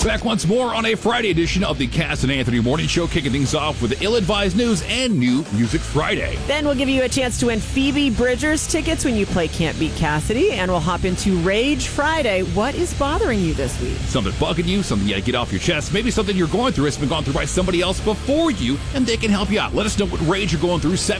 Back once more on a Friday edition of the Cass and Anthony Morning Show, kicking things off with the ill-advised news and new Music Friday. Then we'll give you a chance to win Phoebe Bridgers tickets when you play Can't Beat Cassidy, and we'll hop into Rage Friday. What is bothering you this week? Something bugging you, something you got to get off your chest, maybe something you're going through has been gone through by somebody else before you, and they can help you out. Let us know what rage you're going through,